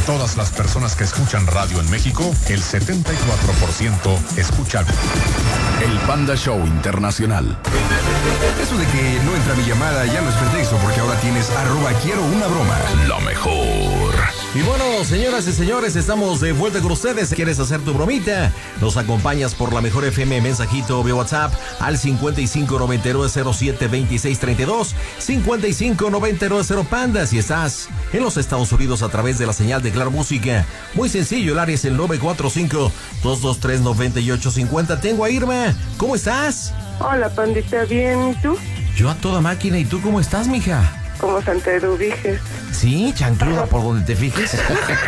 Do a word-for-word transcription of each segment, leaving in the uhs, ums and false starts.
todas las personas que escuchan radio en México, el setenta y cuatro por ciento escucha El Panda Show Internacional. Eso de que no entra mi llamada ya no es pretexto, porque ahora tienes arroba quiero una broma. La mejor. Y bueno, señoras y señores, estamos de vuelta con ustedes. Si quieres hacer tu bromita, nos acompañas por la mejor F M, mensajito vía WhatsApp al cincuenta y cinco noventa y nueve cero siete veintiséis treinta y dos, cincuenta y cinco noventa y nueve cero Panda. Si estás en los Estados Unidos a través de la señal de Claro Música, muy sencillo, el área es el nueve cuatro cinco, dos dos tres, nueve ocho cinco cero. Tengo a Irma. ¿Cómo estás? Hola, pandita, ¿bien? ¿Y tú? Yo a toda máquina. ¿Y tú cómo estás, mija? Como Santa Eduviges. Sí, chancluda por donde te fijes.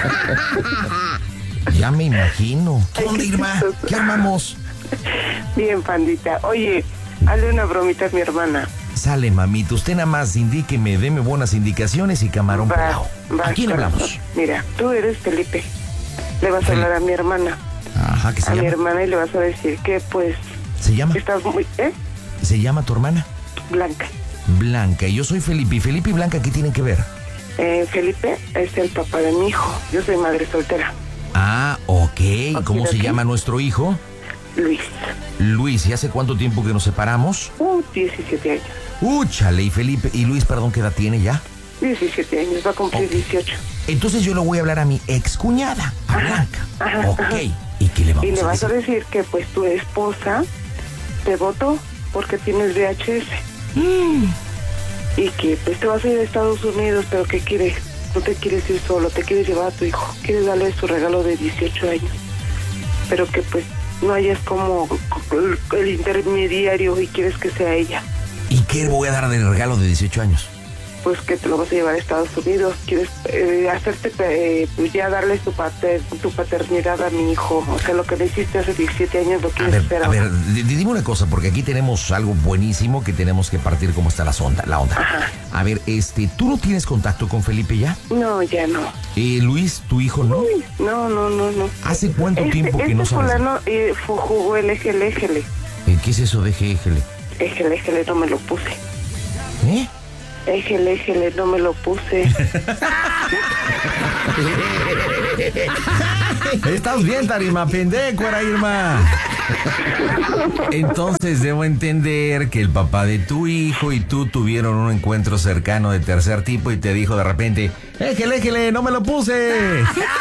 Ya me imagino. ¿Qué onda, Irma? ¿Qué armamos? Bien, pandita. Oye, hazle una bromita a mi hermana. Sale, mamita. Usted nada más indíqueme, deme buenas indicaciones y camarón pelado. ¿A quién hablamos? Mira, tú eres Felipe. Le vas a hablar a mi hermana. Ajá, ¿qué se a llama? mi hermana y le vas a decir que, pues... ¿Se llama? Estás muy... ¿Eh? ¿Se llama tu hermana? Blanca. Blanca. Y yo soy Felipe. ¿Y Felipe y Blanca qué tienen que ver? Eh, Felipe es el papá de mi hijo. Yo soy madre soltera. Ah, ok. ¿Cómo se llama nuestro hijo? Luis. Luis. ¿Y hace cuánto tiempo que nos separamos? Uh, diecisiete años. Uh, chale. ¿Y Felipe? ¿Y Luis, perdón, qué edad tiene ya? diecisiete años. Va a cumplir okay. dieciocho. Entonces yo le voy a hablar a mi excuñada, a ajá, Blanca. Ajá, ok. Ajá. ¿Y qué le vamos a decir? Y le vas a decir? a decir que pues tu esposa te votó porque tienes V H S. Mm. Y que pues te vas a ir a Estados Unidos, pero ¿qué quieres? No te quieres ir solo, te quieres llevar a tu hijo. Quieres darle su regalo de dieciocho años. Pero que pues no hayas como el intermediario y quieres que sea ella. ¿Y qué le voy a dar de regalo de dieciocho años? Pues que te lo vas a llevar a Estados Unidos. Quieres eh, hacerte, eh, pues ya darle tu, pater, tu paternidad a mi hijo. O sea, lo que le hiciste hace diecisiete años lo quieres hacer. A ver, a ver, dime una cosa, porque aquí tenemos algo buenísimo que tenemos que partir como está la onda. La onda. Ajá. A ver, este, ¿tú no tienes contacto con Felipe ya? No, ya no. Eh, Luis, ¿tu hijo no? Uy, no, no, no, no. ¿Hace cuánto este, tiempo que este no sabes? Este fulano eh, jugó el ejele, ejele. Eh, ¿Qué es eso de ejele? Ejele, ejele, no me lo puse. ¿Eh? Éjele, éjele, no me lo puse. Estás bien, Tarima, pendejo era Irma. Entonces debo entender que el papá de tu hijo y tú tuvieron un encuentro cercano de tercer tipo y te dijo de repente, éjele, éjele, no me lo puse.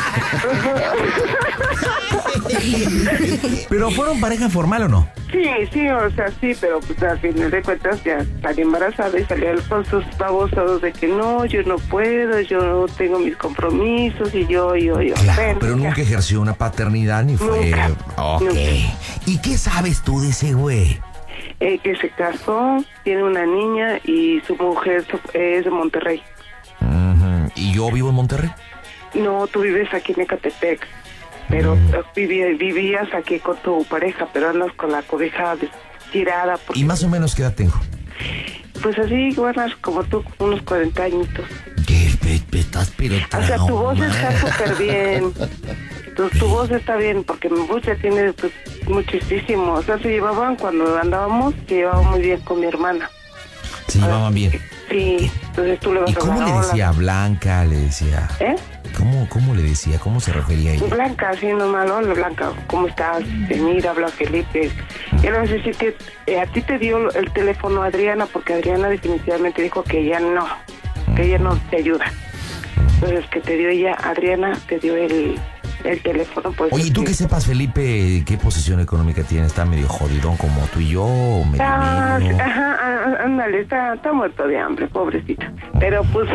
¿Pero fueron pareja formal o no? Sí, sí, o sea, sí, pero pues al final de cuentas ya salió embarazada y salió con sus babosados de que no, yo no puedo, yo tengo mis compromisos y yo, yo, yo. Claro, bueno, pero ya. Nunca ejerció una paternidad ni fue... Nunca, ok. nunca. ¿Y qué sabes tú de ese güey? Eh, que se casó, tiene una niña y su mujer es de Monterrey. Uh-huh. ¿Y yo vivo en Monterrey? No, tú vives aquí en Ecatepec. Pero mm. viví, vivías aquí con tu pareja, pero andas con la cobija tirada. ¿Y más o menos qué edad tengo? Pues así, buenas, como tú, unos cuarenta añitos. ¿Qué? Estás pero o sea, tu voz está súper bien. Tu, tu voz está bien, porque mi voz ya tiene pues, muchísimo. O sea, se llevaban, cuando andábamos, se llevaban muy bien con mi hermana. ¿Se llevaban bien? Sí, entonces tú le vas a ¿Y cómo le decía? Blanca, le decía... ¿Eh? ¿Cómo, ¿Cómo le decía? ¿Cómo se refería a ella? Blanca, sí, normal, hola Blanca, ¿cómo estás? Mira, habla Felipe. Y le vas a decir que eh, a ti te dio el teléfono Adriana, porque Adriana definitivamente dijo que ella no, que ella no te ayuda. Entonces, que te dio ella, Adriana, te dio el, el teléfono. Pues, oye, ¿tú que sepas, Felipe, qué posición económica tiene? ¿Está medio jodidón como tú y yo? ¿O medio ah, medio? Ajá, ándale, está, está muerto de hambre, pobrecita. Pero pues...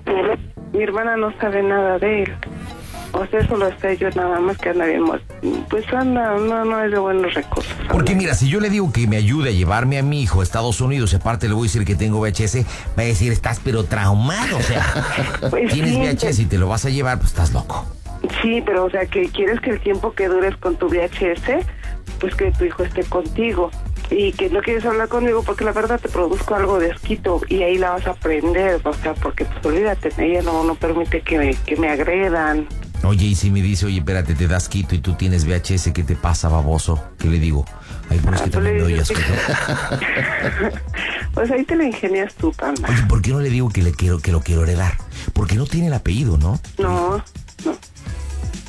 mi hermana no sabe nada de él. O sea, eso lo sé yo nada más, que anda bien muerto. Pues anda, no, no es de buenos recursos. Anda. Porque mira, si yo le digo que me ayude a llevarme a mi hijo a Estados Unidos, y aparte le voy a decir que tengo V H S, va a decir, estás pero traumado, o sea, pues tienes sí, V H S y te lo vas a llevar, pues estás loco. Sí, pero o sea, que quieres que el tiempo que dures con tu V H S, pues que tu hijo esté contigo. Y que no quieres hablar conmigo porque la verdad te produzco algo de asquito y ahí la vas a aprender, o sea, porque pues olvídate, ella no, no permite que me, que me agredan. Oye, y si me dice, oye, espérate, te das quito y tú tienes V H S, ¿qué te pasa, baboso? ¿Qué le digo? Ay, pues ah, que también me doy asco. Pues ahí te la ingenias tú, Panda. Oye, ¿por qué no le digo que le quiero, que lo quiero heredar? Porque no tiene el apellido, ¿no? No, no.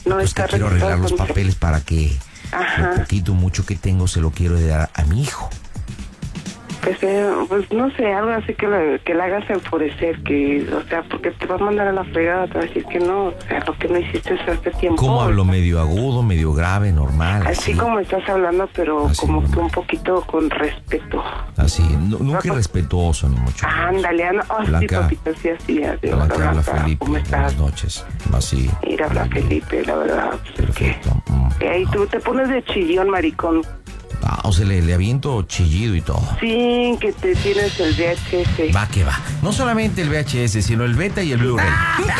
No pues está que quiero arreglar los registrado. papeles para que Ajá. lo poquito mucho que tengo se lo quiero dar a mi hijo. Pues, eh, pues no sé, algo así que le, que le hagas enfurecer, que, o sea, porque te va a mandar a la fregada, te va a decir que no, o sea, lo que no hiciste hace tiempo. ¿Cómo hablo? ¿Medio agudo, medio grave, normal? Así Así, como estás hablando, pero Así, como no. que un poquito con respeto. así, no, nunca irrespetuoso, ni mucho. Ándale, anda. Oh, sí, Blanca. papito, sí, así, así. Blanca, habla Blanca, Felipe, ¿cómo estás? buenas noches. Así. Mira, habla Felipe, la verdad. Pues, ¿qué? Perfecto. Mm. Y ahí tú te pones de chillón, maricón. Ah, o sea, le, le aviento chillido y todo. Sí, que te tienes el V H S. Va que va. No solamente el V H S, sino el beta y el Blu-ray.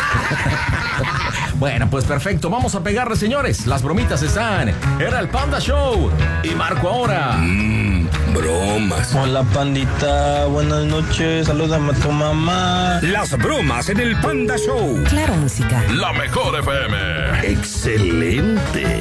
Bueno, pues perfecto. Vamos a pegarle, señores. Las bromitas están. Era el Panda Show. Y marco ahora. Mmm, bromas. Hola pandita, buenas noches, salúdame a tu mamá. Las bromas en el Panda Show. Claro, música. La mejor F M. Excelente.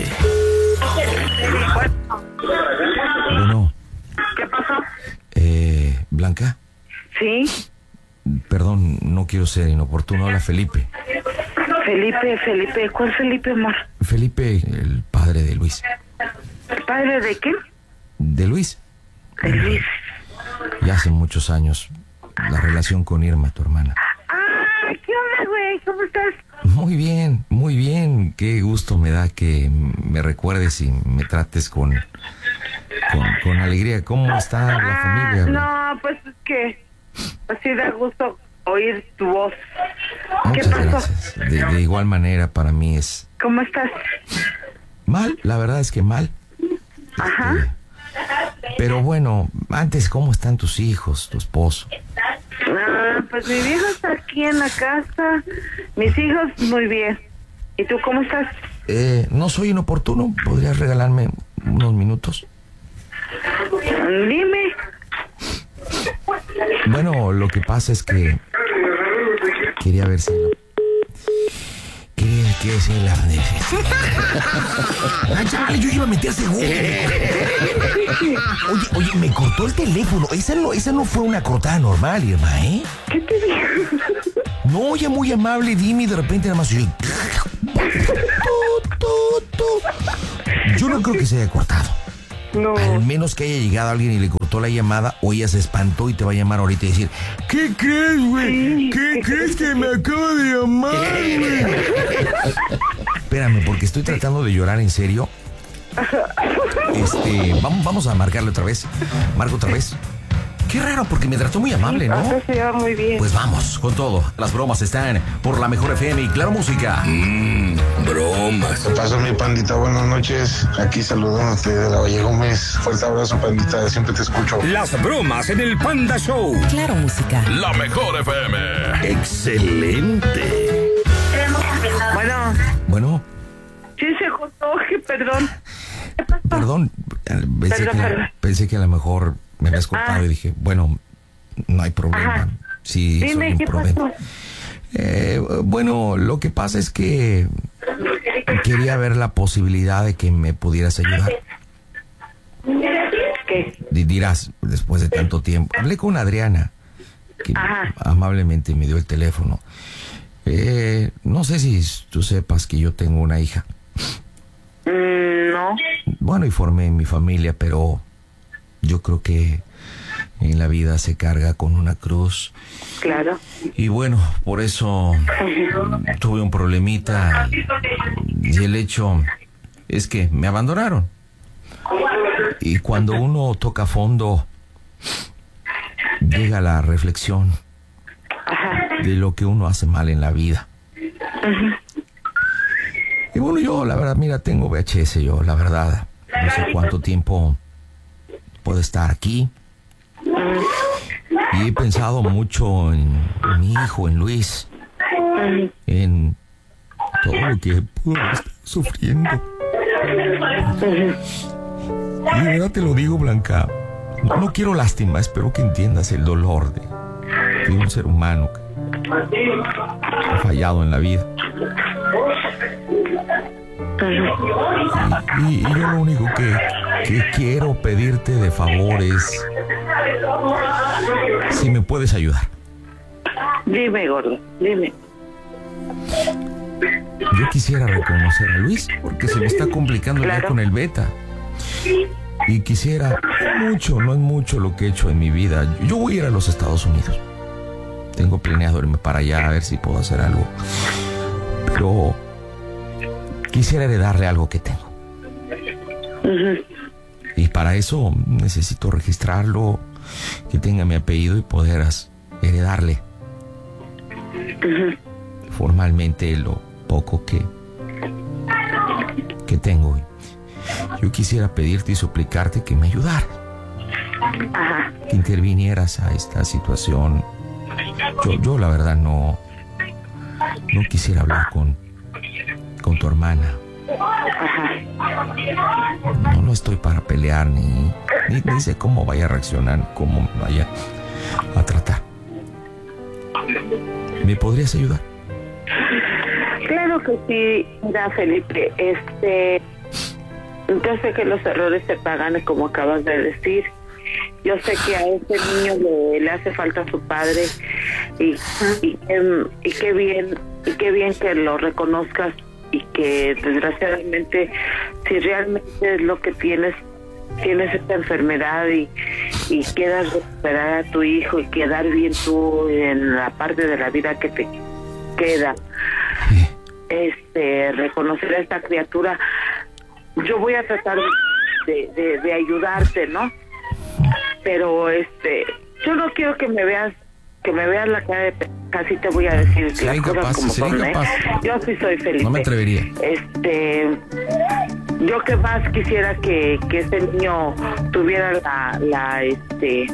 Bueno, ¿Qué pasó? eh, Blanca, Sí, perdón, no quiero ser inoportuno. Hola, Felipe. Felipe, Felipe, ¿cuál Felipe, amor? Felipe, el padre de Luis. ¿Padre de qué? ¿De Luis? De Luis. Ya hace muchos años. La relación con Irma, tu hermana. Ah, ¿qué onda, güey? ¿Cómo estás? Muy bien, muy bien. Qué gusto me da que me recuerdes y me trates con, con, con alegría. ¿Cómo está la familia? Ah, no, pues es que así da gusto oír tu voz. ¿Qué Muchas pasó? gracias. De, de igual manera, para mí es ¿Cómo estás? mal. La verdad es que mal. Ajá. Este, pero bueno, antes, ¿cómo están tus hijos, tu esposo? Ah, pues mi viejo está aquí en la casa. Mis hijos, muy bien. ¿Y tú cómo estás? Eh, no soy inoportuno. ¿Podrías regalarme unos minutos? Dime. Bueno, lo que pasa es que quería ver si quería, quería decir la Ay, chale, yo iba a meter seguro. Oye, oye, me cortó el teléfono. Esa no, esa no fue una cortada normal, Irma, ¿eh? ¿Qué te digo? No, ya muy amable, dime, y de repente nada más yo... Yo no creo que se haya cortado. No. Al menos que haya llegado alguien y le cortó la llamada, o ella se espantó y te va a llamar ahorita y decir: ¿qué crees, güey? Sí. ¿Qué crees que me acaba de llamar, güey? Espérame, porque estoy tratando de llorar en serio. Este, vamos, vamos a marcarle otra vez. Marco otra vez. Qué raro, porque me trató muy amable, ¿no? Acá se lleva muy bien. Pues vamos, con todo. Las bromas están por la mejor F M y Claro Música. Mmm, bromas. ¿Qué pasa, mi pandita? Buenas noches. Aquí saludándote de la Valle Gómez. Fuerte abrazo, pandita. Siempre te escucho. Las bromas en el Panda Show. Claro, música. La mejor F M. Excelente. Bueno, Bueno, sí se juntó, que perdón. perdón. Pensé, Perdón, que, perdón. pensé que a lo mejor me habías cortado Ah. y dije, bueno, no hay problema. Ajá. Sí, soy Dime, ¿qué imprudente. pasó? Eh, bueno, lo que pasa es que quería ver la posibilidad de que me pudieras ayudar. ¿Qué? Di- Dirás, después de tanto tiempo. Hablé con Adriana, que Ajá. amablemente me dio el teléfono. Eh, no sé si tú sepas que yo tengo una hija. Mm, no. Bueno, y formé mi familia, pero yo creo que en la vida se carga con una cruz. Claro. Y bueno, por eso mm, tuve un problemita. Y, y el hecho es que me abandonaron. Y cuando uno toca fondo, llega la reflexión de lo que uno hace mal en la vida. Y bueno, yo, la verdad, mira, tengo V H S, yo, la verdad. No sé cuánto tiempo puedo estar aquí. Y he pensado mucho en, en mi hijo, en Luis. En todo lo que pudo estar sufriendo. Y de verdad te lo digo, Blanca. No, no quiero lástima, espero que entiendas el dolor de, de un ser humano que ha fallado en la vida. Y, y yo lo único que, que quiero pedirte de favor es si me puedes ayudar. Dime, gordo, dime. yo quisiera reconocer a Luis, porque se me está complicando Claro. ya con el beta. Y quisiera, mucho, no es mucho lo que he hecho en mi vida. Yo voy a ir a los Estados Unidos. Tengo planeado irme para allá a ver si puedo hacer algo. Pero quisiera heredarle algo que tengo. Ujú. Y para eso necesito registrarlo, que tenga mi apellido y poder as- heredarle Ujú. formalmente lo poco que, que tengo. Yo quisiera pedirte y suplicarte que me ayudaras, Ajá. que intervinieras a esta situación. Yo, yo la verdad no, no quisiera hablar con, con tu hermana. Ajá. No, no estoy para pelear ni, ni, ni sé cómo vaya a reaccionar, cómo vaya a tratar. ¿Me podrías ayudar? Claro que sí, mira, Felipe, este, yo sé que los errores se pagan, como acabas de decir. Yo sé que a este niño le, le hace falta a su padre y, y, em, y qué bien, y qué bien que lo reconozcas y que desgraciadamente, si realmente es lo que tienes, tienes esta enfermedad y, y quieras recuperar a tu hijo y quedar bien tú en la parte de la vida que te queda, este, reconocer a esta criatura, yo voy a tratar de, de, de ayudarte, ¿no? Pero este, yo no quiero que me veas, que me veas la cara de pe- así te voy a decir Sería las cosas incapaz, como sería son, ¿eh? incapaz. Yo sí soy Felipe. No me atrevería. Este, yo que más quisiera que, que este niño tuviera la, la este,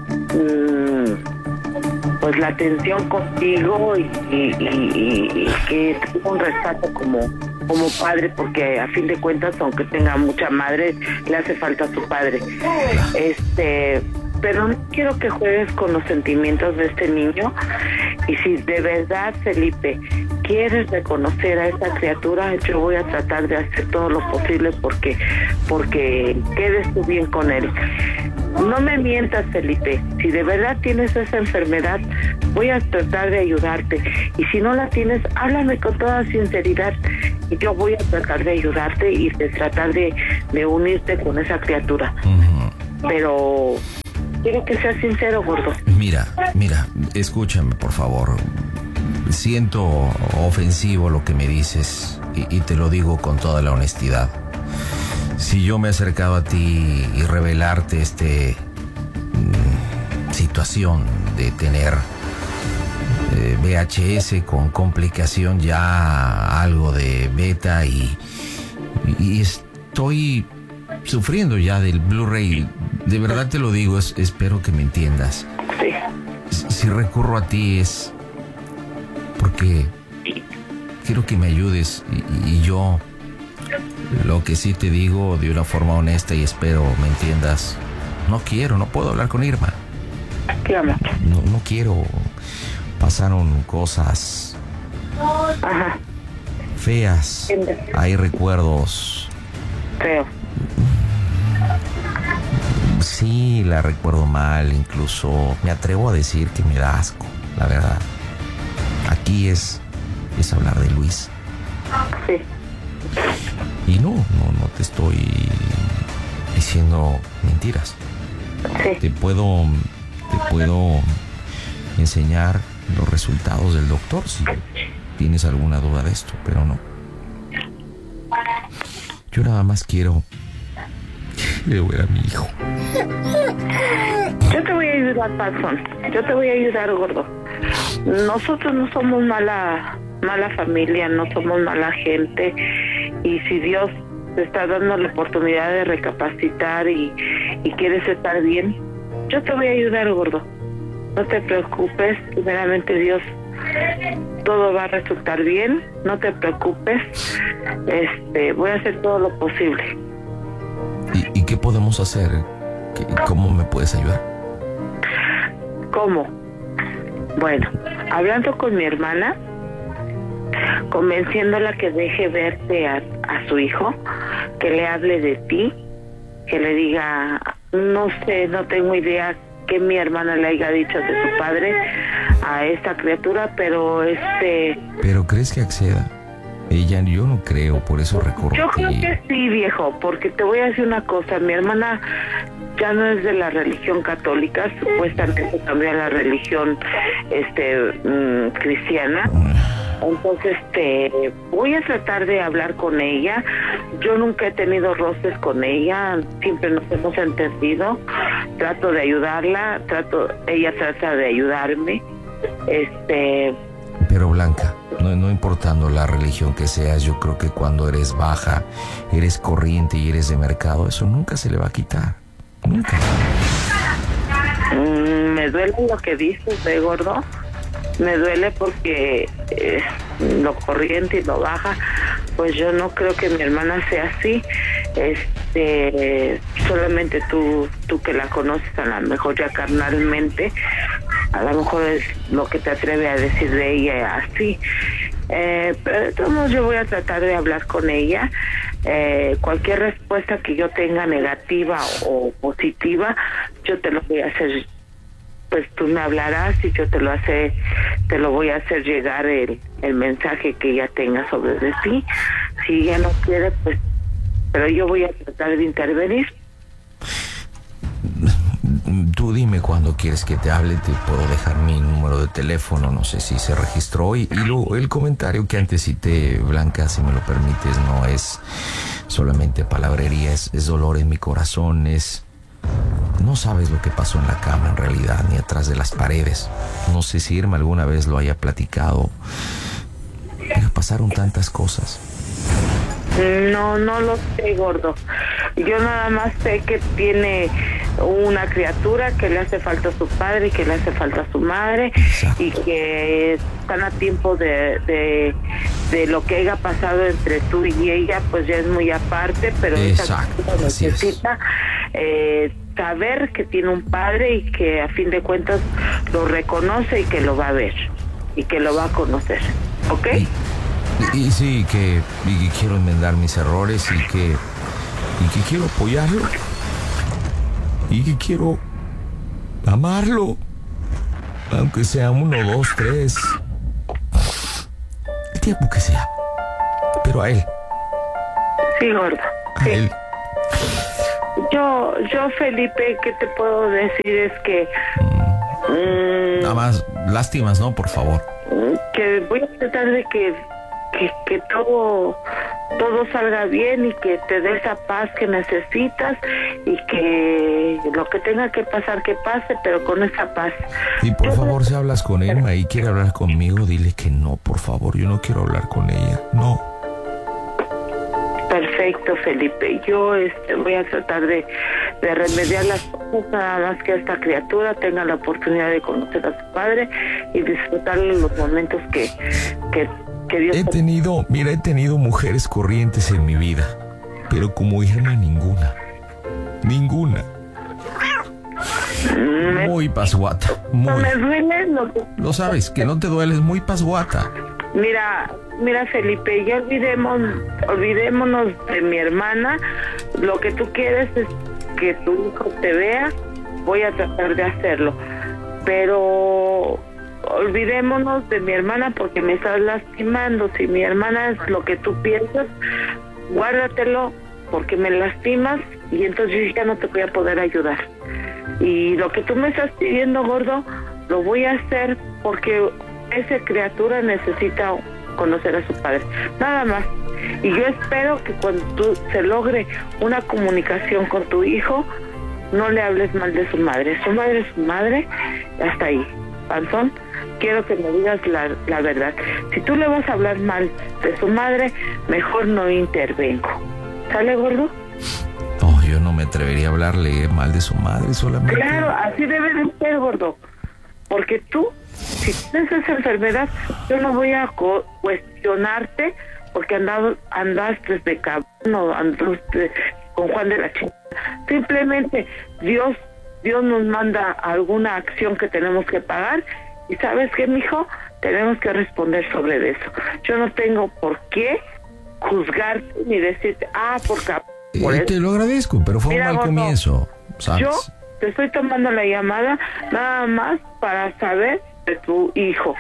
mm, pues la atención contigo y, y, y, y que tuvo un respeto como como padre, porque a fin de cuentas, aunque tenga mucha madre, le hace falta a su padre. Este, pero no quiero que juegues con los sentimientos de este niño. Y si de verdad, Felipe, quieres reconocer a esta criatura, yo voy a tratar de hacer todo lo posible porque porque quedes tú bien con él. No me mientas, Felipe. Si de verdad tienes esa enfermedad, voy a tratar de ayudarte. Y si no la tienes, háblame con toda sinceridad. Y yo voy a tratar de ayudarte y de tratar de, de unirte con esa criatura. Uh-huh. Pero quiero que seas sincero, gordo. Mira, mira, escúchame, por favor. Siento ofensivo lo que me dices y, y te lo digo con toda la honestidad. Si yo me he acercado a ti y revelarte este mm, situación de tener eh, V H S con complicación ya algo de beta y, y estoy sufriendo ya del Blu-ray, de verdad te lo digo, es, espero que me entiendas. Sí. Si recurro a ti es porque quiero que me ayudes y, y yo lo que sí te digo de una forma honesta y espero me entiendas, no quiero, no puedo hablar con Irma. ¿Qué ama? No, no quiero. Pasaron cosas Ajá. feas. Hay recuerdos. Creo. Sí, la recuerdo mal, incluso me atrevo a decir que me da asco, la verdad. Aquí es, es hablar de Luis. Sí. Y no, no, no te estoy diciendo mentiras. Sí. Te puedo, te puedo enseñar los resultados del doctor si tienes alguna duda de esto, pero no. Yo nada más quiero, quiero ver a mi hijo. Yo te voy a ayudar, Patson. Yo te voy a ayudar, gordo. Nosotros no somos mala, mala familia, no somos mala gente. Y si Dios te está dando la oportunidad de recapacitar y, y quieres estar bien, yo te voy a ayudar, gordo. No te preocupes, primeramente Dios, todo va a resultar bien, no te preocupes. Este, voy a hacer todo lo posible. ¿Y, y qué podemos hacer? ¿Qué, ¿Cómo me puedes ayudar? ¿Cómo? Bueno, hablando con mi hermana, convenciéndola que deje verte a, a su hijo, que le hable de ti, que le diga, no sé, no tengo idea que mi hermana le haya dicho de su padre a esta criatura, pero este... ¿Pero crees que acceda? Ella, yo no creo, por eso recorro. Yo creo que sí, viejo, porque te voy a decir una cosa, mi hermana ya no es de la religión católica, supuestamente cambió a la religión este mmm, cristiana. Entonces, este, voy a tratar de hablar con ella. Yo nunca he tenido roces con ella, siempre nos hemos entendido. Trato de ayudarla, trato, ella trata de ayudarme. Este. Pero Blanca, no, no importando la religión que seas, yo creo que cuando eres baja, eres corriente y eres de mercado, eso nunca se le va a quitar. Nunca. Mm, me duele lo que dices, ¿eh, gordo? Me duele porque eh, lo corriente y lo baja, pues yo no creo que mi hermana sea así. Este, solamente tú, tú que la conoces a lo mejor ya carnalmente, a lo mejor es lo que te atreve a decir de ella así. Eh, pero de todos modos yo voy a tratar de hablar con ella. Eh, cualquier respuesta que yo tenga negativa o positiva, yo te lo voy a hacer. Pues tú me hablarás y yo te lo hace, te lo voy a hacer llegar el, el mensaje que ella tenga sobre de ti. Si ella no quiere, pues, pero yo voy a tratar de intervenir. Tú dime cuando quieres que te hable, te puedo dejar mi número de teléfono, no sé si se registró. Y, y luego el comentario que antes cité, Blanca, si me lo permites, no es solamente palabrería, es, es dolor en mi corazón, es... No sabes lo que pasó en la cama en realidad, ni atrás de las paredes. No sé si Irma alguna vez lo haya platicado. Pero pasaron tantas cosas. No, no lo sé, gordo. Yo nada más sé que tiene una criatura, que le hace falta a su padre y que le hace falta a su madre. Exacto. Y que están a tiempo de, de, de lo que haya pasado entre tú y ella, pues ya es muy aparte, pero Exacto. esa necesita eh, saber que tiene un padre y que a fin de cuentas lo reconoce y que lo va a ver y que lo va a conocer, ¿ok? Y, y, y sí, que, y que quiero enmendar mis errores y que, y que quiero apoyarlo y que quiero amarlo, aunque sea uno, dos, tres, el tiempo que sea, pero a él. Sí, gordo. A sí. él. Yo, yo, Felipe, ¿qué te puedo decir? Es que... Mm, nada más, lástimas, ¿no? Por favor. Que voy a tratar de que, que, que todo, todo salga bien y que te dé esa paz que necesitas y que lo que tenga que pasar, que pase, pero con esa paz. Y por yo favor, si hablas con Irma y quiere hablar conmigo, dile que no, por favor. Yo no quiero hablar con ella, no. Perfecto, Felipe. Yo este, voy a tratar de, de remediar las cosas, nada más que esta criatura tenga la oportunidad de conocer a su padre y disfrutar los momentos que, que, que Dios... He tenido, mira, he tenido mujeres corrientes en mi vida, pero como Irma ninguna. Ninguna. Me... Muy pasguata. Muy. No me duele lo que... Lo sabes, que no te dueles, muy pasguata. Mira, mira Felipe, ya olvidemos, olvidémonos de mi hermana. Lo que tú quieres es que tu hijo te vea. Voy a tratar de hacerlo, pero olvidémonos de mi hermana porque me estás lastimando. Si mi hermana es lo que tú piensas, guárdatelo porque me lastimas y entonces yo ya no te voy a poder ayudar. Y lo que tú me estás pidiendo, gordo, lo voy a hacer porque esa criatura necesita conocer a su padre, nada más. Y yo espero que cuando tú se logre una comunicación con tu hijo, no le hables mal de su madre. Su madre es su madre, hasta ahí. Panzón, quiero que me digas la, la verdad. Si tú le vas a hablar mal de su madre, mejor no intervengo. ¿Sale, gordo? No, yo no me atrevería a hablarle mal de su madre solamente. Claro, así debe de ser, gordo. Porque tú, si tienes esa enfermedad, yo no voy a co- cuestionarte porque andado, andaste de cabrón o andaste con Juan de la chingada. Simplemente Dios, Dios nos manda alguna acción que tenemos que pagar y ¿sabes qué, mijo? Tenemos que responder sobre eso. Yo no tengo por qué juzgarte ni decirte, ah, por cabrón. Por eh, te lo agradezco, pero fue Mira, un mal gordo, comienzo, ¿sabes? Yo te estoy tomando la llamada nada más para saber de tu hijo.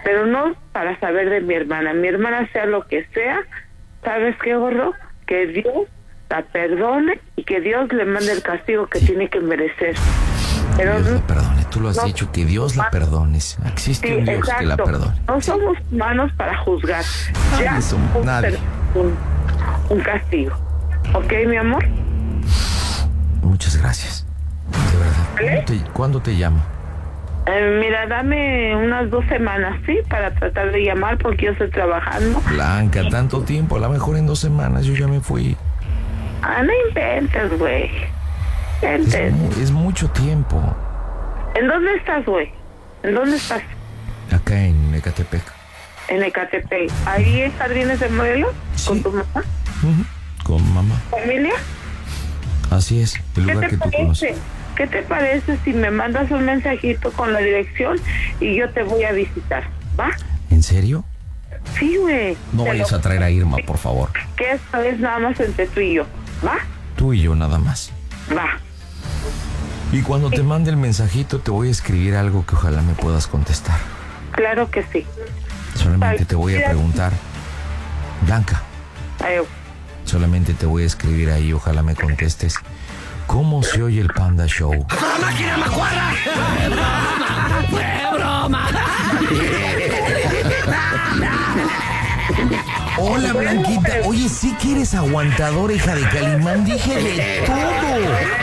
pero no para saber de mi hermana. Mi hermana sea lo que sea, ¿sabes qué, gordo? Que Dios la perdone y que Dios le mande el castigo que tiene que merecer. Pero Dios no, la perdone, tú lo has no, dicho, que Dios la perdone. Existe sí, un Dios exacto. que la perdone. No somos humanos para juzgar. Nadie Ya, somos- un, nadie. un, un castigo. ¿Ok, mi amor? Muchas gracias. De verdad. ¿Vale? ¿Cuándo te, ¿cuándo te llamo? Eh, mira, dame unas dos semanas, ¿sí? Para tratar de llamar porque yo estoy trabajando. Blanca, tanto tiempo. A lo mejor en dos semanas yo ya me fui. Ah, no inventes, güey. Es, Inventes. mu- es mucho tiempo. ¿En dónde estás, güey? ¿En dónde estás? Acá en Ecatepec. En Ecatepec. ¿Ahí en Jardines de Morelos? Sí. ¿Con tu mamá? Ujú, con mamá. ¿Familia? Así es, el ¿Qué lugar te que tú parece? conoces. ¿Qué te parece si me mandas un mensajito con la dirección y yo te voy a visitar? ¿Va? ¿En serio? Sí, güey. No Te vayas lo- a traer a Irma, por favor. Que esta vez nada más entre tú y yo. ¿Va? Tú y yo nada más. Va. Y cuando te mande el mensajito te voy a escribir algo que ojalá me puedas contestar. Claro que sí. Solamente te voy a preguntar, Blanca, Ay, solamente te voy a escribir ahí, ojalá me contestes. ¿Cómo se oye el Panda Show? Hola, Blanquita. Oye, sí que eres aguantadora, hija de Calimán. Dije de todo.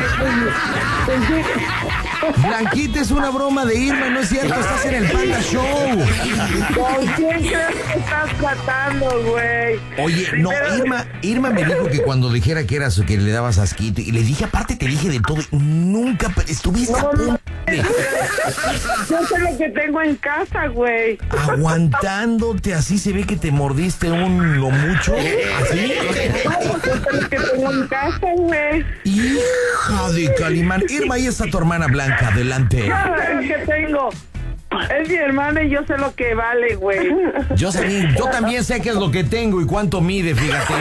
Blanquita, es una broma de Irma, no es cierto. Estás en el Panda Show. ¿con quién crees que estás tratando, güey? Oye, no, Primero- Irma, Irma me dijo que cuando dijera que eras que le dabas asquito, y le dije, aparte te dije de todo, nunca pe- estuviste a No, punto de- Yo sé lo que tengo en casa, güey. aguantándote, así se ve que te mordiste un lo mucho, así. Yo sé lo que tengo en casa, güey. Hija de Calimán. Irma, ahí está tu hermana Blanca, adelante. Yo sé lo que tengo. Es mi hermana y yo sé lo que vale, güey. Yo, sé- yo también sé qué es lo que tengo y cuánto mide, fíjate.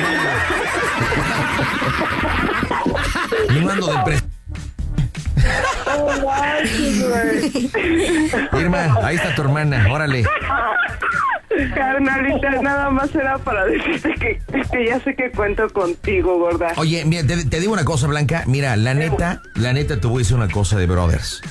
No ando de pres- No manches, güey. Irma, ahí está tu hermana, órale. Carnalita, nada más era para decirte que, que ya sé que cuento contigo, gorda. Oye, mira, te, te digo una cosa, Blanca. Mira, la neta, la neta te voy a decir una cosa de brothers.